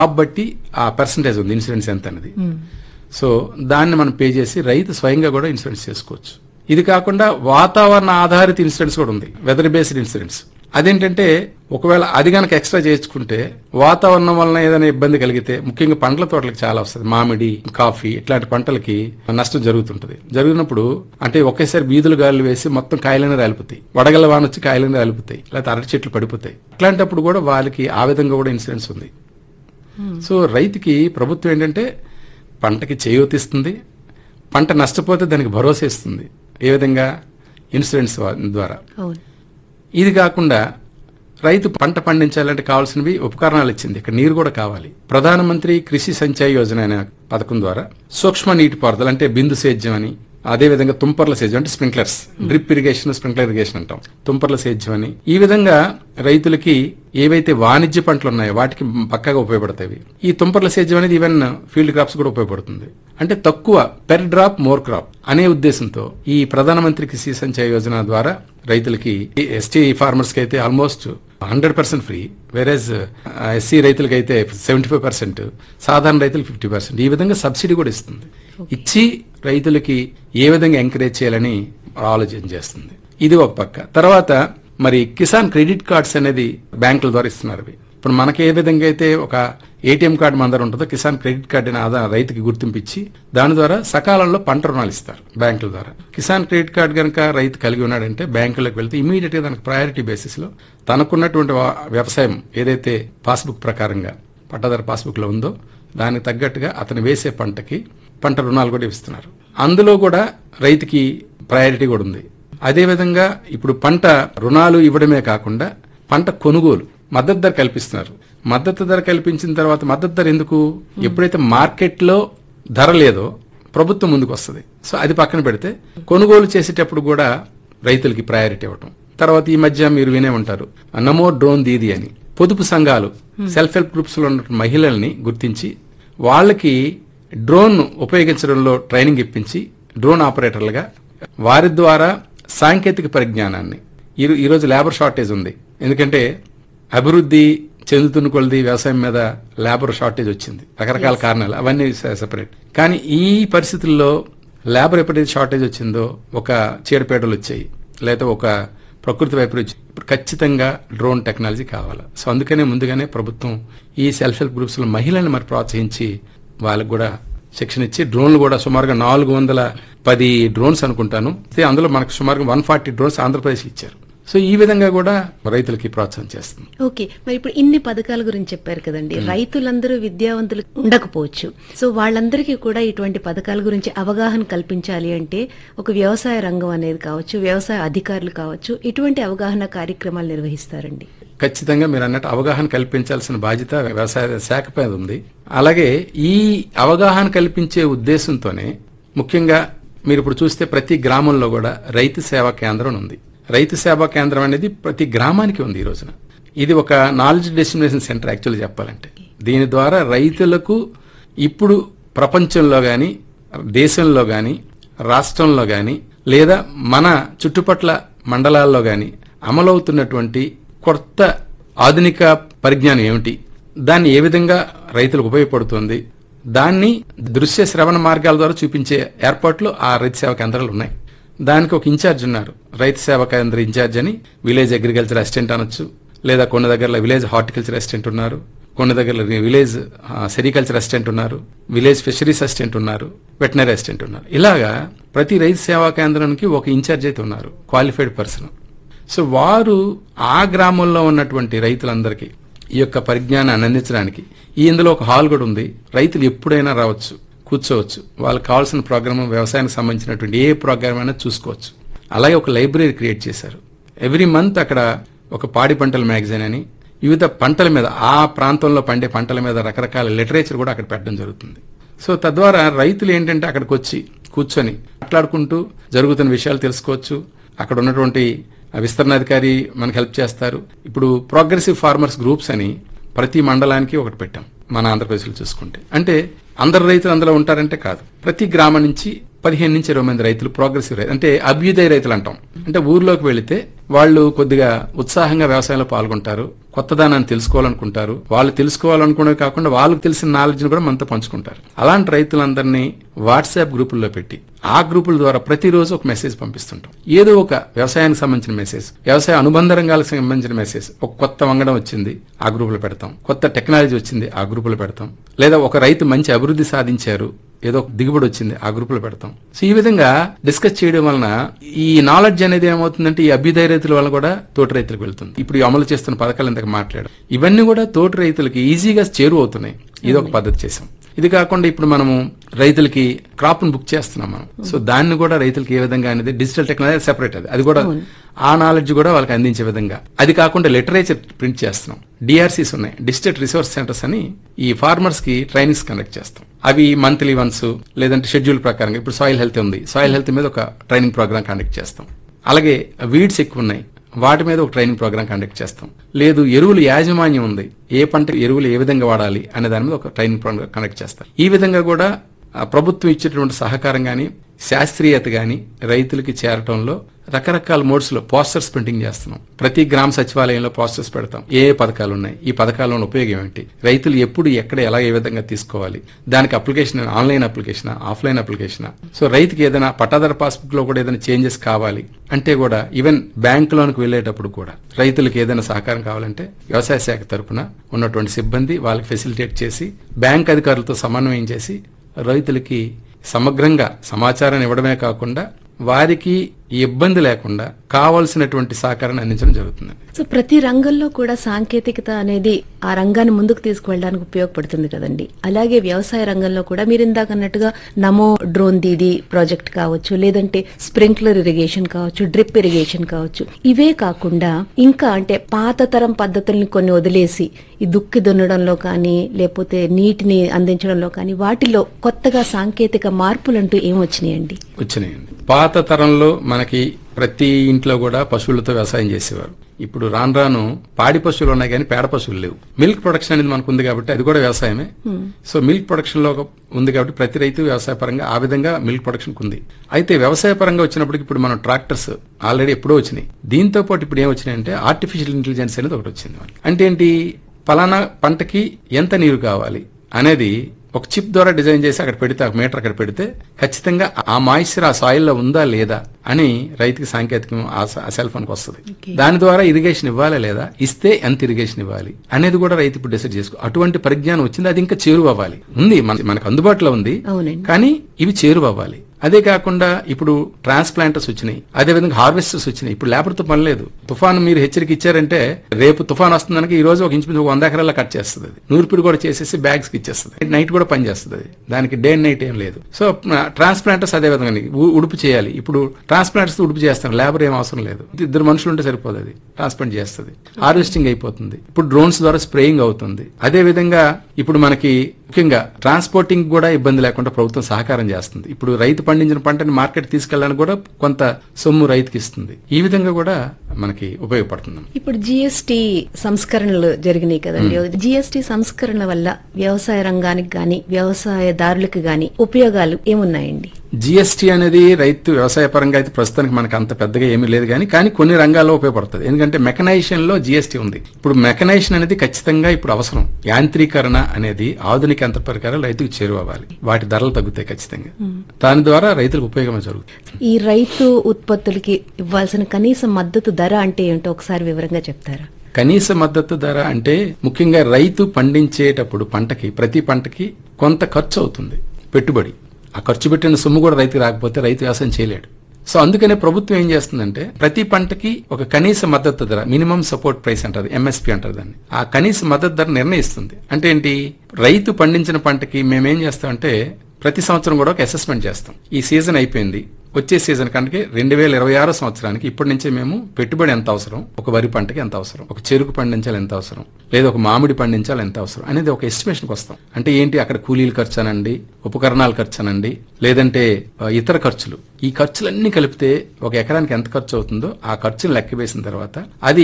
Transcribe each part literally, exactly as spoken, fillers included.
Crop బట్టి ఆ percentage ఉంది ఇన్సూరెన్స్ ఎంత అనేది. సో దాన్ని మనం పే చేసి రైతు స్వయంగా కూడా ఇన్సూరెన్స్ చేసుకోవచ్చు. ఇది కాకుండా వాతావరణ ఆధారిత ఇన్సూరెన్స్ కూడా ఉంది, వెదర్ బేస్డ్ ఇన్సూరెన్స్. అదేంటంటే ఒకవేళ అది గనక ఎక్స్ట్రా చేయించుకుంటే వాతావరణం వలన ఏదైనా ఇబ్బంది కలిగితే, ముఖ్యంగా పండ్ల తోటలకు చాలా వస్తుంది, మామిడి, కాఫీ ఇట్లాంటి పంటలకి నష్టం జరుగుతుంటది. జరిగినప్పుడు అంటే ఒకేసారి వీధులు గాలులు వేసి మొత్తం కాయలనే రాలిపోతాయి, వడగల వాన వచ్చి కాయలనే రాలిపోతాయి, లేకపోతే అరటి చెట్లు పడిపోతాయి. అట్లాంటప్పుడు కూడా వాళ్ళకి ఆ విధంగా కూడా ఇన్సూరెన్స్ ఉంది. సో రైతుకి ప్రభుత్వం ఏంటంటే పంటకి చేయూతిస్తుంది, పంట నష్టపోతే దానికి భరోసా ఇస్తుంది. ఏ విధంగా? ఇన్సూరెన్స్ ద్వారా. ఇది కాకుండా రైతు పంట పండించాలంటే కావాల్సినవి ఉపకరణాలు ఇచ్చింది. ఇక్కడ నీరు కూడా కావాలి. ప్రధానమంత్రి కృషి సంచయ్ యోజన అనే పథకం ద్వారా సూక్ష్మ నీటిపారుదల అంటే బిందు సేద్యం అని, అదేవిధంగా తుంపర్ల సేద్యం అంటే sprinklers, drip irrigation, sprinkler irrigation అంటాం, తుంపర్ల సేద్యం అని. ఈ విధంగా రైతులకి ఏవైతే వాణిజ్య పంటలు ఉన్నాయో వాటికి పక్కాగా ఉపయోగపడతాయి. ఈ తుంపర్ల సేద్యం అనేది ఈవెన్ ఫీల్డ్ క్రాప్స్ కూడా ఉపయోగపడుతుంది. అంటే తక్కువ, పెర్ డ్రాప్ మోర్ క్రాప్ అనే ఉద్దేశంతో ఈ ప్రధానమంత్రి కృషి సంచయ్ యోజన ద్వారా రైతులకి, ఎస్టీ ఫార్మర్స్ కి అయితే almost hundred percent free, వేరేజ్ SC రైతులకి అయితే సెవెంటీ ఫైవ్ పర్సెంట్, సాధారణ రైతులకు ఫిఫ్టీ పర్సెంట్ ఈ విధంగా సబ్సిడీ కూడా ఇస్తుంది. ఇచ్చి రైతులకి ఏ విధంగా ఎంకరేజ్ చేయాలని ఆలోచన చేస్తుంది. ఇది ఒక పక్క. తర్వాత మరి కిసాన్ క్రెడిట్ కార్డ్స్ అనేది బ్యాంకుల ద్వారా ఇస్తున్నారు. ఇప్పుడు మనకి ఏ విధంగా అయితే ఒక ఏటీఎం కార్డు మన దగ్గర ఉంటుందో, కిసాన్ క్రెడిట్ కార్డు అనే ఆధార రైతుకి గుర్తింపించి దాని ద్వారా సకాలంలో పంట రుణాలు ఇస్తారు బ్యాంకుల ద్వారా. కిసాన్ క్రెడిట్ కార్డు కనుక రైతు కలిగి ఉన్నాడంటే బ్యాంకులకు వెళ్తే ఇమీడియట్ గా దానికి ప్రయారిటీ బేసిస్ లో తనకున్నటువంటి వ్యవసాయం ఏదైతే పాస్బుక్ ప్రకారంగా పట్టాదారు పాస్బుక్ లో ఉందో దానికి తగ్గట్టుగా అతను వేసే పంటకి పంట రుణాలు కూడా ఇస్తున్నారు. అందులో కూడా రైతుకి ప్రయారిటీ కూడా ఉంది. అదేవిధంగా ఇప్పుడు పంట రుణాలు ఇవ్వడమే కాకుండా పంట కొనుగోలు మద్దతు ధర కల్పిస్తున్నారు. మద్దతు ధర కల్పించిన తర్వాత మద్దతు ధర ఎందుకు? ఎప్పుడైతే మార్కెట్ లో ధర లేదో ప్రభుత్వం ముందుకు వస్తుంది. సో అది పక్కన పెడితే కొనుగోలు చేసేటప్పుడు కూడా రైతులకి ప్రయారిటీ ఇవ్వటం. తర్వాత ఈ మధ్య మీరు వినే ఉంటారు నమో డ్రోన్ దీది అని. పొదుపు సంఘాలు, సెల్ఫ్ హెల్ప్ గ్రూప్స్ లో ఉన్న మహిళల్ని గుర్తించి వాళ్ళకి డ్రోన్ ఉపయోగించడంలో ట్రైనింగ్ ఇప్పించి డ్రోన్ ఆపరేటర్లుగా వారి ద్వారా సాంకేతిక పరిజ్ఞానాన్ని, ఈ రోజు లేబర్ షార్టేజ్ ఉంది, ఎందుకంటే అభివృద్ధి చెందుతున్న కొలది వ్యవసాయం మీద లేబర్ షార్టేజ్ వచ్చింది, రకరకాల కారణాలు, అవన్నీ సెపరేట్. కానీ ఈ పరిస్థితుల్లో లేబర్ ఎప్పుడైతే షార్టేజ్ వచ్చిందో, ఒక చీడపేటలు వచ్చాయి, లేదా ఒక ప్రకృతి వైపరీత్యం వచ్చి, ఇప్పుడు ఖచ్చితంగా డ్రోన్ టెక్నాలజీ కావాలి. సో అందుకనే ముందుగానే ప్రభుత్వం ఈ సెల్ఫ్ హెల్ప్ గ్రూప్స్ లో మహిళల్ని మరి ప్రోత్సహించి వాళ్ళకు కూడా శిక్షణ ఇచ్చి డ్రోన్లు కూడా సుమారుగా నాలుగు వందల పది డ్రోన్స్ అనుకుంటాను, అందులో మనకు సుమారుగా వన్ ఫార్టీ డ్రోన్స్ ఆంధ్రప్రదేశ్ ఇచ్చారు. సో ఈ విధంగా కూడా రైతులకి ప్రోత్సాహం చేస్తుంది. ఓకే, మరి ఇప్పుడు ఇన్ని పథకాల గురించి చెప్పారు కదండి. రైతులందరూ విద్యావంతులు ఉండకపోవచ్చు. సో వాళ్ళందరికీ కూడా ఇటువంటి పథకాల గురించి అవగాహన కల్పించాలి అంటే ఒక వ్యవసాయ రంగం అనేది కావచ్చు, వ్యవసాయ అధికారులు కావచ్చు, ఇటువంటి అవగాహన కార్యక్రమాలు నిర్వహిస్తారండి. ఖచ్చితంగా మీరు అన్నట్టు అవగాహన కల్పించాల్సిన బాధ్యత వ్యవసాయ శాఖ పై ఉంది. అలాగే ఈ అవగాహన కల్పించే ఉద్దేశంతోనే ముఖ్యంగా మీరు ఇప్పుడు చూస్తే ప్రతి గ్రామంలో కూడా రైతు సేవా కేంద్రం ఉంది. రైతు సేవా కేంద్రం అనేది ప్రతి గ్రామానికి ఉంది ఈ రోజున. ఇది ఒక నాలెడ్జ్ డెస్టినేషన్ సెంటర్ యాక్చువల్ చెప్పాలంటే. దీని ద్వారా రైతులకు ఇప్పుడు ప్రపంచంలో గాని, దేశంలో గాని, రాష్ట్రంలో గాని, లేదా మన చుట్టుపట్ల మండలాల్లో గాని అమలవుతున్నటువంటి కొత్త ఆధునిక పరిజ్ఞానం ఏమిటి, దాన్ని ఏ విధంగా రైతులకు ఉపయోగపడుతుంది, దాన్ని దృశ్య శ్రవణ మార్గాల ద్వారా చూపించే ఏర్పాట్లు ఆ రైతు సేవా కేంద్రాలు ఉన్నాయి. దానికి ఒక ఇన్ఛార్జ్ ఉన్నారు, రైతు సేవా కేంద్ర ఇన్ఛార్జ్ అని. విలేజ్ అగ్రికల్చర్ అసిస్టెంట్ అనొచ్చు, లేదా కొన్ని దగ్గరలో విలేజ్ హార్టికల్చర్ అసిస్టెంట్ ఉన్నారు, కొన్ని దగ్గర విలేజ్ సెరికల్చర్ అసిస్టెంట్ ఉన్నారు, విలేజ్ ఫిషరీస్ అసిస్టెంట్ ఉన్నారు, వెటనరీ అసిస్టెంట్ ఉన్నారు. ఇలాగా ప్రతి రైతు సేవా కేంద్రానికి ఒక ఇన్ఛార్జ్ అయితే ఉన్నారు, క్వాలిఫైడ్ పర్సన్. సో వారు ఆ గ్రామంలో ఉన్నటువంటి రైతులందరికీ ఈ యొక్క పరిజ్ఞానాన్ని అందించడానికి ఈ ఇందులో ఒక హాల్ కూడా ఉంది. రైతులు ఎప్పుడైనా రావచ్చు, కూర్చోవచ్చు, వాళ్ళకి కావాల్సిన ప్రోగ్రామ్, వ్యవసాయానికి సంబంధించినటువంటి ఏ ప్రోగ్రామ్ అయినా చూసుకోవచ్చు. అలాగే ఒక లైబ్రరీ క్రియేట్ చేశారు. ఎవ్రీ మంత్ అక్కడ ఒక పాడి పంటల మ్యాగజైన్ అని వివిధ పంటల మీద, ఆ ప్రాంతంలో పండే పంటల మీద రకరకాల లిటరేచర్ కూడా అక్కడ పెట్టడం జరుగుతుంది. సో తద్వారా రైతులు ఏంటంటే అక్కడికి వచ్చి కూర్చొని మాట్లాడుకుంటూ జరుగుతున్న విషయాలు తెలుసుకోవచ్చు. అక్కడ ఉన్నటువంటి విస్తరణాధికారి మనకు హెల్ప్ చేస్తారు. ఇప్పుడు ప్రోగ్రెసివ్ ఫార్మర్స్ గ్రూప్స్ అని ప్రతి మండలానికి ఒకటి పెట్టాం మన ఆంధ్రప్రదేశ్లో చూసుకుంటే. అంటే అందరు రైతులు అందులో ఉంటారంటే కాదు, ప్రతి గ్రామం నుంచి పదిహేను నుంచి ఇరవై మంది రైతులు ప్రోగ్రెసివ్ రైతు అంటే అభ్యుదయ రైతులు అంటాం. అంటే ఊర్లోకి వెళితే వాళ్ళు కొద్దిగా ఉత్సాహంగా వ్యవసాయంలో పాల్గొంటారు, కొత్తదానాన్ని తెలుసుకోవాలనుకుంటారు, వాళ్ళు తెలుసుకోవాలనుకునే కాకుండా వాళ్ళకి తెలిసిన నాలెడ్జ్ కూడా మనతో పంచుకుంటారు. అలాంటి రైతులందరినీ వాట్సాప్ గ్రూపుల్లో పెట్టి ఆ గ్రూపుల ద్వారా ప్రతిరోజు ఒక మెసేజ్ పంపిస్తుంటాం. ఏదో ఒక వ్యవసాయానికి సంబంధించిన మెసేజ్, వ్యవసాయ అనుబంధ రంగాలకు సంబంధించిన మెసేజ్. ఒక కొత్త వంగడం వచ్చింది ఆ గ్రూపులో పెడతాం, కొత్త టెక్నాలజీ వచ్చింది ఆ గ్రూపులో పెడతాం, లేదా ఒక రైతు మంచి అభివృద్ధి సాధించారు, ఏదో దిగుబడి వచ్చింది ఆ గ్రూప్ లో పెడతాం. సో ఈ విధంగా డిస్కస్ చేయడం వలన ఈ నాలెడ్జ్ అనేది ఏమవుతుందంటే ఈ అభ్యుదయ రైతుల వల్ల కూడా తోటి రైతులకు వెళ్తుంది. ఇప్పుడు ఈ అమలు చేస్తున్న పథకాలు ఇంతకు మాట్లాడారు, ఇవన్నీ కూడా తోటి రైతులకి ఈజీగా చేరువవుతున్నాయి. ఇది ఒక పద్ధతి చేసాం. ఇది కాకుండా ఇప్పుడు మనము రైతులకి క్రాప్ ను బుక్ చేస్తున్నాం మనం. సో దాన్ని కూడా రైతులకి ఏ విధంగా అనేది డిజిటల్ టెక్నాలజీ సెపరేట్, అది అది కూడా ఆ నాలెడ్జ్ కూడా వాళ్ళకి అందించే విధంగా. అది కాకుండా లిటరేచర్ ప్రింట్ చేస్తున్నాం. డిఆర్సీస్ ఉన్నాయి, డిస్ట్రిక్ట్ రిసోర్స్ సెంటర్స్ అని, ఈ ఫార్మర్స్ కి ట్రైనింగ్స్ కండక్ట్ చేస్తాం. అవి మంత్లీ వన్స్ లేదంటే షెడ్యూల్ ప్రకారంగా. ఇప్పుడు సాయిల్ హెల్త్ ఉంది, సాయిల్ హెల్త్ మీద ఒక ట్రైనింగ్ ప్రోగ్రామ్ కండక్ట్ చేస్తాం. అలాగే వీడ్స్ ఎక్కువ ఉన్నాయి, వాటి మీద ఒక ట్రైనింగ్ ప్రోగ్రామ్ కండక్ట్ చేస్తాం. లేదు ఎరువులు యాజమాన్యం ఉంది, ఏ పంట ఎరువులు ఏ విధంగా వాడాలి అనే దాని మీద ఒక ట్రైనింగ్ ప్రోగ్రామ్ కండక్ట్ చేస్తాం. ఈ విధంగా కూడా ప్రభుత్వం ఇచ్చేటువంటి సహకారం గాని శాస్త్రీయత గాని రైతులకి చేరటంలో రకరకాల మోడ్స్ లో పోస్టర్స్ ప్రింటింగ్ చేస్తున్నాం. ప్రతి గ్రామ సచివాలయంలో పోస్టర్స్ పెడతాం. ఏ ఏ పథకాలు ఉన్నాయి, ఈ పథకాల ఉపయోగం ఏంటి, రైతులు ఎప్పుడు ఎక్కడ ఎలా ఏ విధంగా తీసుకోవాలి, దానికి application online application offline application. So రైతుకి ఏదైనా పట్టాదారు పాస్బుక్ లో కూడా ఏదైనా చేంజెస్ కావాలి అంటే కూడా, ఈవెన్ బ్యాంక్ లోనికి వెళ్లేటప్పుడు కూడా రైతులకు ఏదైనా సహకారం కావాలంటే వ్యవసాయ శాఖ తరఫున ఉన్నటువంటి సిబ్బంది వాళ్ళకి ఫెసిలిటేట్ చేసి బ్యాంక్ అధికారులతో సమన్వయం చేసి రైతులకి సమగ్రంగా సమాచారాన్ని ఇవ్వడమే కాకుండా వారికి ఇబ్బంది లేకుండా కావాల్సినటువంటి సహకారాన్ని అందించడం జరుగుతుంది. సో ప్రతి రంగంలో కూడా సాంకేతికత అనేది ఆ రంగాన్ని ముందుకు తీసుకువెళ్ళడానికి ఉపయోగపడుతుంది కదండి. అలాగే వ్యవసాయ రంగంలో కూడా మీరు ఇందాక అన్నట్టుగా నమో డ్రోన్ దీదీ ప్రాజెక్ట్ కావచ్చు, లేదంటే స్ప్రింక్లర్ ఇరిగేషన్ కావచ్చు, డ్రిప్ ఇరిగేషన్ కావచ్చు, ఇవే కాకుండా ఇంకా అంటే పాత తరం పద్ధతుల్ని కొన్ని వదిలేసి ఈ దుక్కి దున్నడంలో కానీ లేకపోతే నీటిని అందించడంలో కానీ వాటిలో కొత్తగా సాంకేతిక మార్పులంటూ ఏమొచ్చినాయండి? వచ్చినాయండి. పాత తరంలో మనకి ప్రతి ఇంట్లో కూడా పశువులతో వ్యవసాయం చేసేవారు. ఇప్పుడు రాను రాను పాడి పశువులు ఉన్నాయి కానీ పేడ పశువులు లేవు. మిల్క్ ప్రొడక్షన్ అనేది మనకు ఉంది కాబట్టి అది కూడా వ్యవసాయమే. సో మిల్క్ ప్రొడక్షన్ లో ఉంది కాబట్టి ప్రతి రైతు వ్యవసాయ పరంగా ఆ విధంగా మిల్క్ ప్రొడక్షన్ ఉంది. అయితే వ్యవసాయ పరంగా వచ్చినప్పటికి ఇప్పుడు మనం ట్రాక్టర్స్ ఆల్రెడీ ఎప్పుడో వచ్చినాయి. దీంతో పాటు ఇప్పుడు ఏం వచ్చినాయంటే ఆర్టిఫిషియల్ ఇంటెలిజెన్స్ అనేది ఒకటి వచ్చింది. అంటే ఏంటి, పలానా పంటకి ఎంత నీరు కావాలి అనేది ఒక చిప్ ద్వారా డిజైన్ చేసి అక్కడ పెడితే, ఒక మీటర్ అక్కడ పెడితే ఖచ్చితంగా ఆ మాయిశ్చర్ ఆ సాయిల్ లో ఉందా లేదా అని రైతుకి సాంకేతికం ఆ సెల్ ఫోన్ కి వస్తుంది. దాని ద్వారా ఇరిగేషన్ ఇవ్వాలా లేదా, ఇస్తే ఎంత ఇరిగేషన్ ఇవ్వాలి అనేది కూడా రైతు ఇప్పుడు డిసైడ్ చేసుకో. అటువంటి పరిజ్ఞానం వచ్చింది. అది ఇంకా చేరువ అవ్వాలి. ఉంది మనకు అందుబాటులో ఉంది, కానీ ఇవి చేరువ అవ్వాలి. అదే కాకుండా ఇప్పుడు ట్రాన్స్ప్లాంటర్స్ వచ్చినాయి, అదేవిధంగా హార్వెస్టర్స్ వచ్చినాయి. ఇప్పుడు లేబర్తో పని లేదు. తుఫాను మీరు హెచ్చరిక ఇచ్చారంటే రేపు తుఫాను వస్తుందనక ఈ రోజు ఒక ఇంచుమించు వంద ఎకరాల్లో కట్ చేస్తుంది. అది నూర్పిడి కూడా చేసేసి బ్యాగ్స్ కి ఇచ్చేస్తుంది. నైట్ కూడా పని చేస్తుంది. అది దానికి డే అండ్ నైట్ ఏం లేదు. సో ట్రాన్స్ప్లాంటర్స్ అదే విధంగా ఉడుపు చేయాలి. ఇప్పుడు ట్రాన్స్ప్లాంటర్స్ ఉడుపు చేస్తారు, లేబర్ ఏం అవసరం లేదు. ఇద్దరు మనుషులు ఉంటే సరిపోదు, అది ట్రాన్స్ప్లాంట్ చేస్తుంది. హార్వెస్టింగ్ అయిపోతుంది. ఇప్పుడు డ్రోన్స్ ద్వారా స్ప్రేయింగ్ అవుతుంది. అదే విధంగా ఇప్పుడు మనకి ముఖ్యంగా ట్రాన్స్పోర్టింగ్ కూడా ఇబ్బంది లేకుండా ప్రభుత్వం సహకారం చేస్తుంది. ఇప్పుడు రైతు పండించిన పంటని మార్కెట్ తీసుకెళ్ళడానికి కూడా కొంత సొమ్ము రైతుకి ఇస్తుంది. ఈ విధంగా కూడా మనకి ఉపయోగపడుతుంది. ఇప్పుడు జిఎస్టీ సంస్కరణలు జరిగినాయి కదండి. జిఎస్టీ సంస్కరణ వల్ల వ్యవసాయ రంగానికి గాని వ్యవసాయదారులకు గాని ఉపయోగాలు ఏమున్నాయండి? జిఎస్టీ అనేది రైతు వ్యవసాయ పరంగా అయితే ప్రస్తుతానికి మనకు అంత పెద్దగా ఏమీ లేదు కానీ కానీ కొన్ని రంగాల్లో ఉపయోగపడుతుంది. ఎందుకంటే మెకనైజేషన్ లో జిఎస్టీ ఉంది. ఇప్పుడు మెకనైజేషన్ అనేది ఖచ్చితంగా ఇప్పుడు అవసరం. యాంత్రీకరణ అనేది ఆధునిక యంత్ర పరికరాలు రైతుకు చేరువవ్వాలి. వాటి ధరలు తగ్గుతాయి ఖచ్చితంగా. దాని ద్వారా రైతులకు ఉపయోగమే జరుగుతుంది. ఈ రైతు ఉత్పత్తులకి ఇవ్వాల్సిన కనీస మద్దతు ధర అంటే ఏంటో ఒకసారి వివరంగా చెప్తారా? కనీస మద్దతు ధర అంటే ముఖ్యంగా రైతు పండించేటప్పుడు పంటకి ప్రతి పంటకి కొంత ఖర్చు అవుతుంది, పెట్టుబడి. ఆ ఖర్చు పెట్టిన సొమ్ము కూడా రైతుకి రాకపోతే రైతు వ్యవసాయం చేయలేడు. సో అందుకనే ప్రభుత్వం ఏం చేస్తుందంటే ప్రతి పంటకి ఒక కనీస మద్దతు ధర, మినిమం సపోర్ట్ ప్రైస్ అంటారు, ఎంఎస్పీ అంటారు దాన్ని. ఆ కనీస మద్దతు ధర నిర్ణయిస్తుంది. అంటే ఏంటి, రైతు పండించిన పంటకి మేమేం చేస్తామంటే ప్రతి సంవత్సరం కూడా ఒక అసెస్మెంట్ చేస్తాం. ఈ సీజన్ అయిపోయింది, వచ్చే సీజన్ కంటే రెండు వేల ఇరవై ఆరో సంవత్సరానికి ఇప్పటి నుంచే మేము పెట్టుబడి ఎంత అవసరం, ఒక వరి పంటకి ఎంత అవసరం, ఒక చెరుకు పండించాలి ఎంత అవసరం, లేదా ఒక మామిడి పండించాలి ఎంత అవసరం అనేది ఒక ఎస్టిమేషన్కి వస్తాం. అంటే ఏంటి, అక్కడ కూలీల ఖర్చు అనండి, ఉపకరణాల ఖర్చు అనండి, లేదంటే ఇతర ఖర్చులు, ఈ ఖర్చులన్నీ కలిపితే ఒక ఎకరానికి ఎంత ఖర్చు అవుతుందో ఆ ఖర్చును లెక్క వేసిన తర్వాత అది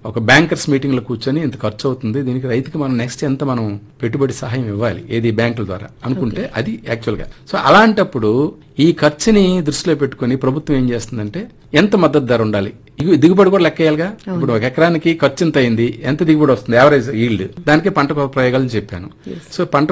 ఒక బ్యాంకర్స్ మీటింగ్ లో కూర్చొని ఇంత ఖర్చు అవుతుంది, దీనికి రైతుకి మనం నెక్స్ట్ ఎంత మనం పెట్టుబడి సహాయం ఇవ్వాలి ఏది బ్యాంకుల ద్వారా అనుకుంటే అది యాక్చువల్ గా. సో అలాంటప్పుడు ఈ ఖర్చుని దృష్టిలో పెట్టుకుని ప్రభుత్వం ఏం చేస్తుందంటే ఎంత మద్దతు ధర ఉండాలి, ఇగు- దిగుబడి కూడా లెక్కేయాలిగా. ఇప్పుడు ఒక ఎకరానికి ఖర్చు ఎంత అయింది, ఎంత దిగుబడి వస్తుంది, యావరేజ్ ఈల్డ్, దానికి పంట ప్రయోగాలు చెప్పాను. సో పంట